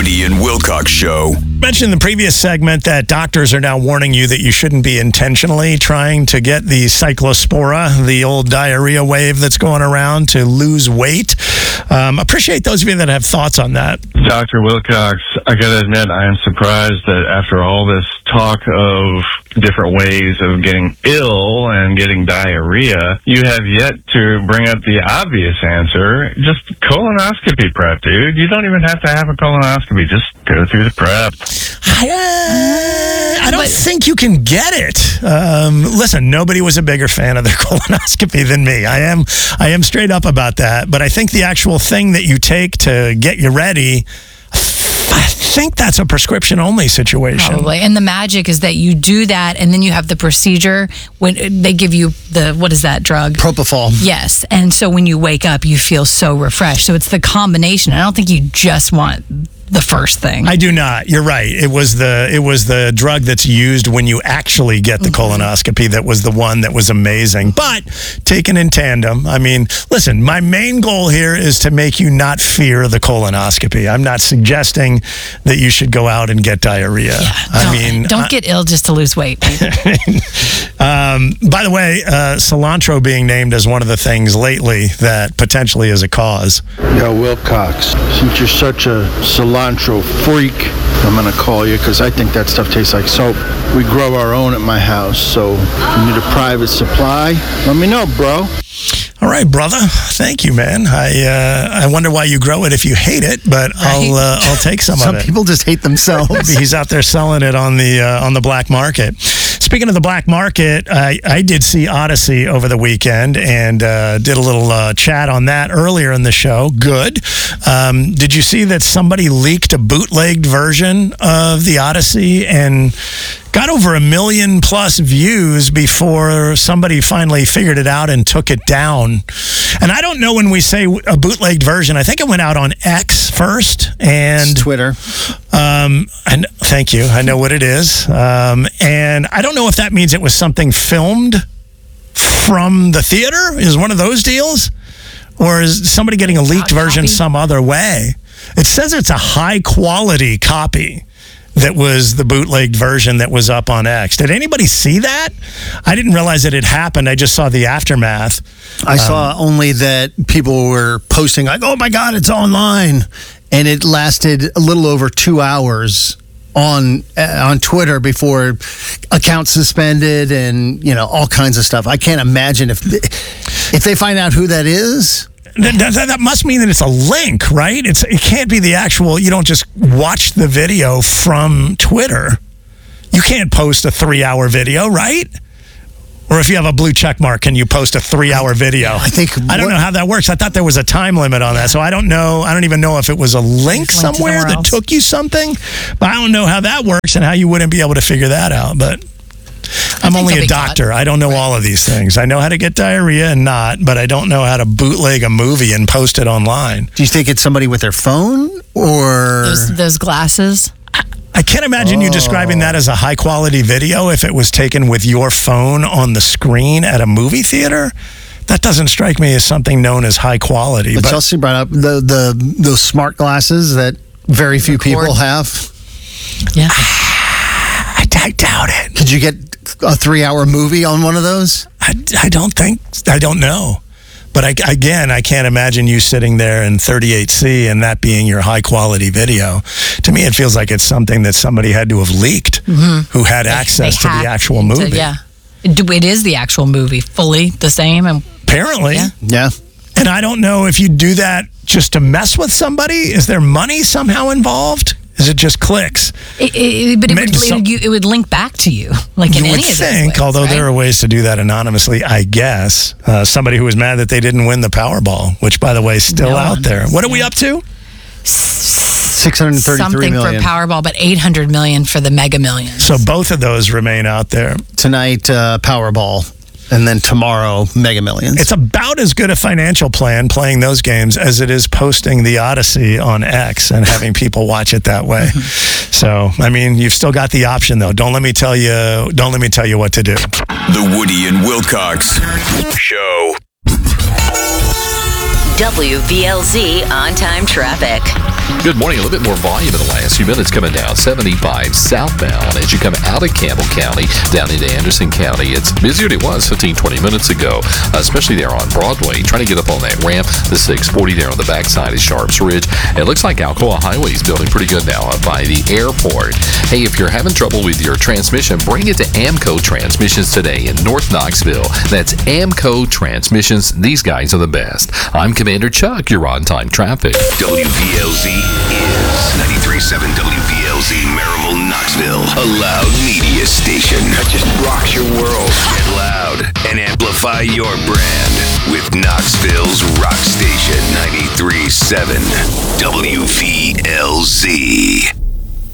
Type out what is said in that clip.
Woody and Wilcox Show. Mentioned in the previous segment that doctors are now warning you that you shouldn't be intentionally trying to get the cyclospora, the old diarrhea wave that's going around, to lose weight. Appreciate those of you that have thoughts on that. Dr. Wilcox, I gotta admit, I am surprised that after all this talk of different ways of getting ill and getting diarrhea, you have yet to bring up the obvious answer. Just colonoscopy prep, dude. You don't even have to have a colonoscopy. Just go through the prep. I don't think you can get it. Listen, nobody was a bigger fan of their colonoscopy than me. I am straight up about that. But I think the actual thing that you take to get you ready, I think that's a prescription-only situation. Probably. And the magic is that you do that, and then you have the procedure when they give you the, what is that drug? Propofol. Yes. And so when you wake up, you feel so refreshed. So it's the combination. I don't think you just want the first thing. I do not. You're right. It was the drug that's used when you actually get the colonoscopy that was the one that was amazing. But taken in tandem, I mean, listen, my main goal here is to make you not fear the colonoscopy. I'm not suggesting that you should go out and get diarrhea. Yeah, don't get ill just to lose weight. By the way, cilantro being named as one of the things lately that potentially is a cause. Yo, Wilcox, since you're such a cilantro freak, I'm going to call you because I think that stuff tastes like soap. We grow our own at my house, so if you need a private supply, let me know, bro. All right, brother. Thank you, man. I wonder why you grow it if you hate it, but I'll take some of it. Some people just hate themselves. Maybe he's out there selling it on the black market. Speaking of the black market, I did see Odyssey over the weekend and did a little chat on that earlier in the show. Good. Did you see that somebody leaked a bootlegged version of the Odyssey and got over 1 million+ views before somebody finally figured it out and took it down? And I don't know when we say a bootlegged version. I think it went out on X first. And it's Twitter. And thank you. I know what it is. And I don't know if that means it was something filmed from the theater. Is one of those deals? Or is somebody getting a leaked version some other way? It says it's a high-quality copy that was the bootlegged version that was up on X. Did anybody see that? I didn't realize that it happened. I just saw the aftermath. I saw only that people were posting like, oh my God, it's online. And it lasted a little over 2 hours on Twitter before accounts suspended and, all kinds of stuff. I can't imagine if they find out who that is. That must mean that it's a link, right? It can't be the actual, you don't just watch the video from Twitter. You can't post a 3-hour video, right? Or if you have a blue check mark, can you post a 3-hour video? I don't know how that works. I thought there was a time limit on that, so I don't know. I don't even know if it was a link somewhere that took you something. But I don't know how that works and how you wouldn't be able to figure that out. But I'm only a doctor. I don't know all of these things. I know how to get diarrhea and not, but I don't know how to bootleg a movie and post it online. Do you think it's somebody with their phone or those glasses? I can't imagine you describing that as a high-quality video if it was taken with your phone on the screen at a movie theater. That doesn't strike me as something known as high quality. But Chelsea brought up those smart glasses that very few people have. Yeah. I doubt it. Could you get a 3-hour movie on one of those? I don't know. But I can't imagine you sitting there in 38C and that being your high-quality video. To me, it feels like it's something that somebody had to have leaked who had access to the actual movie. It is the actual movie, fully the same. Apparently. Yeah. And I don't know if you do that just to mess with somebody. Is there money somehow involved? Is it just clicks? It would link back to you, like in any of those ways, although right? there are ways to do that anonymously, I guess. Somebody who was mad that they didn't win the Powerball, which, by the way, is still out there. What are we up to? 633 something million. For Powerball, but 800 million for the Mega Millions. So both of those remain out there. Tonight, Powerball. And then tomorrow, Mega Millions. It's about as good a financial plan playing those games as it is posting the Odyssey on X and having people watch it that way. So, I mean, you've still got the option, though. Don't let me tell you what to do. The Woody and Wilcox Show. WVLZ on-time traffic. Good morning. A little bit more volume in the last few minutes coming down 75 southbound as you come out of Campbell County down into Anderson County. It's busier than it was 15-20 minutes ago, especially there on Broadway. Trying to get up on that ramp, the 640 there on the backside of Sharps Ridge. It looks like Alcoa Highway is building pretty good now up by the airport. Hey, if you're having trouble with your transmission, bring it to Amco Transmissions today in North Knoxville. That's Amco Transmissions. These guys are the best. I'm Commander Chuck. You're on-time traffic. WVLZ is 93.7 WVLZ Maryville, Knoxville. A loud media station that just rocks your world. Get loud and amplify your brand with Knoxville's rock station 93.7 WVLZ.